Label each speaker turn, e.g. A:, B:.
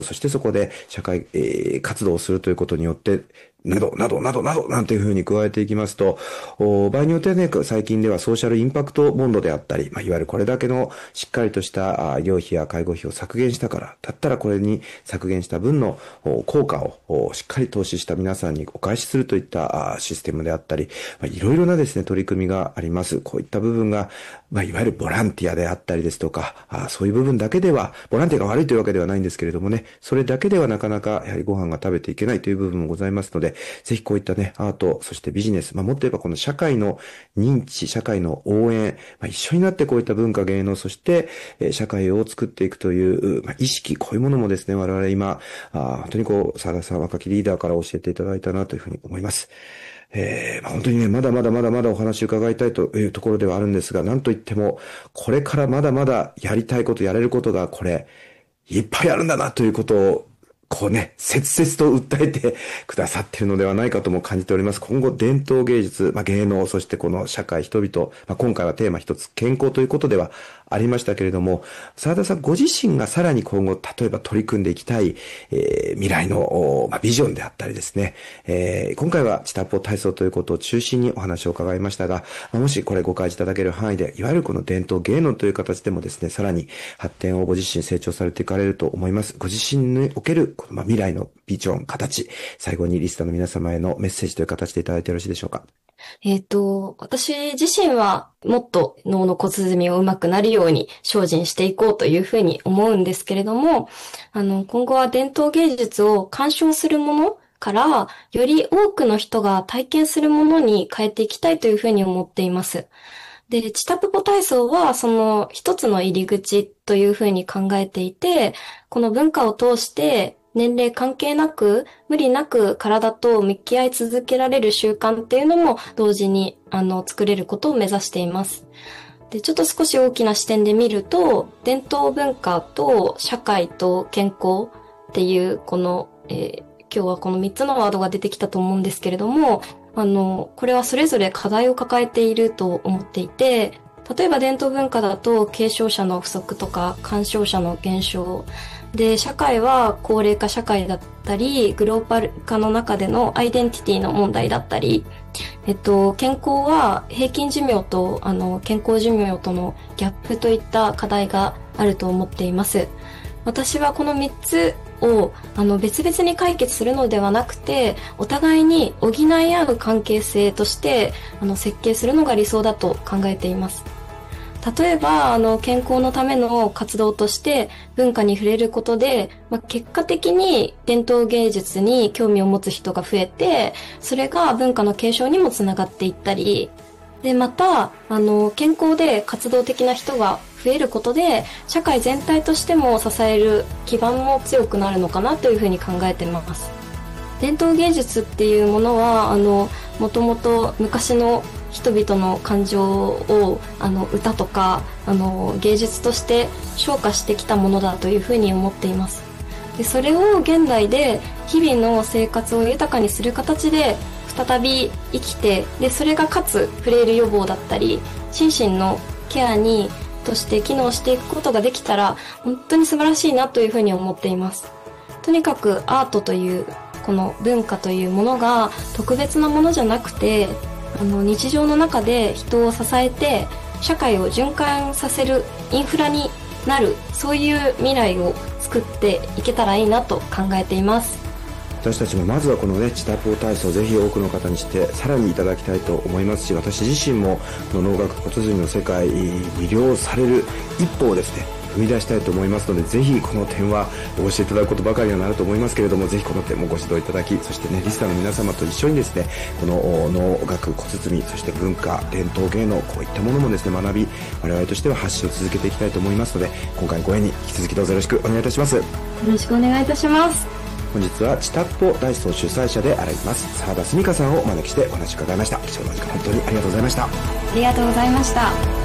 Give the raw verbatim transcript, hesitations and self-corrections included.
A: そしてそこで社会、えー活動をするということによって、など、など、など、など、なんていうふうに加えていきますと、お場合によってはね、最近ではソーシャルインパクトボンドであったり、まあ、いわゆるこれだけのしっかりとしたあ医療費や介護費を削減したから、だったらこれに削減した分のお効果をおしっかり投資した皆さんにお返しするといったあシステムであったり、まあ、いろいろなですね、取り組みがあります。こういった部分が、まあ、いわゆるボランティアであったりですとか、あそういう部分だけでは、ボランティアが悪いというわけではないんですけれどもね、それだけではなかなかやはりご飯が食べていけないという部分もございますので、ぜひこういったね、アート、そしてビジネス、まあ、もっと言えばこの社会の認知、社会の応援、まあ、一緒になってこういった文化芸能、そして、えー社会を作っていくという、まあ、意識、こういうものもですね、我々今、あ本当にこう、沢田さん若きリーダーから教えていただいたなというふうに思います。えーまあ、本当にね、まだまだまだまだお話を伺いたいというところではあるんですが、なんといっても、これからまだまだやりたいこと、やれることが、これ、いっぱいあるんだなということを、こうね、切々と訴えてくださっているのではないかとも感じております。今後、伝統芸術、まあ、芸能、そしてこの社会、人々、まあ、今回はテーマ一つ、健康ということではありましたけれども、澤田さんご自身がさらに今後、例えば取り組んでいきたい、えー未来の、おまあ、ビジョンであったりですね、えー今回はチタポ体操ということを中心にお話を伺いましたが、まあもしこれご開示いただける範囲で、いわゆるこの伝統芸能という形でもですね、さらに発展をご自身成長されていかれると思います。ご自身における、このまあ未来のビジョン、形、最後にリスターの皆様へのメッセージという形でいただいてよろしいでしょうか。
B: えっと、私自身はもっと脳の骨積みを上手くなるように精進していこうというふうに思うんですけれども、あの、今後は伝統芸術を鑑賞するものから、より多くの人が体験するものに変えていきたいというふうに思っています。で、チタプポ体操はその一つの入り口というふうに考えていて、この文化を通して年齢関係なく、無理なく体と向き合い続けられる習慣っていうのも同時にあの作れることを目指しています。で、ちょっと少し大きな視点で見ると、伝統文化と社会と健康っていうこの、えー今日はこのみっつのワードが出てきたと思うんですけれども、あの、これはそれぞれ課題を抱えていると思っていて、例えば伝統文化だと継承者の不足とか鑑賞者の減少で、社会は高齢化社会だったり、グローバル化の中でのアイデンティティの問題だったり、えっと、健康は平均寿命とあの健康寿命とのギャップといった課題があると思っています。私はこのみっつをあの別々に解決するのではなくて、お互いに補い合う関係性としてあの設計するのが理想だと考えています。例えばあの健康のための活動として文化に触れることで、まあ、結果的に伝統芸術に興味を持つ人が増えて、それが文化の継承にもつながっていったり、でまたあの健康で活動的な人が増えることで社会全体としても支える基盤も強くなるのかなというふうに考えています。伝統芸術っていうものはあのもともと昔の人々の感情をあの歌とかあの芸術として昇華してきたものだというふうに思っています。でそれを現代で日々の生活を豊かにする形で再び生きて、でそれがかつフレイル予防だったり心身のケアにとして機能していくことができたら本当に素晴らしいなというふうに思っています。とにかくアートというこの文化というものが特別なものじゃなくて、あの日常の中で人を支えて社会を循環させるインフラになる、そういう未来を作っていけたらいいなと考えています。
A: 私たちもまずはこのね、チタポ体操をぜひ多くの方にしてさらにいただきたいと思いますし、私自身もこの能楽骨髄の世界魅了される一歩をですね踏み出したいと思いますので、ぜひこの点はお教えいただくことばかりにはなると思いますけれども、ぜひこの点もご指導いただき、そしてねリスナーの皆様と一緒にですねこの能楽骨髄、そして文化伝統芸能、こういったものもですね学び、我々としては発信を続けていきたいと思いますので、今回ご縁に引き続きどうぞよろしくお願いいたします。よ
B: ろしくお願いいたします。
A: 本日はチタッポダイソー主催者であられます澤田澄香さんをお招きしてお話を伺いました。貴重な時間本当にありがとうございました。
B: ありがとうございました。